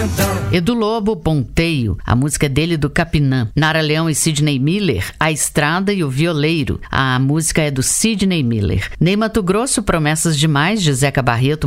Edu Lobo, Ponteio, a música dele do Capinã. Nara Leão e Sidney Miller, A Estrada e o Violeiro, a música é do Sidney Miller. Ney Matogrosso, Promessas Demais, de Zeca Barreto,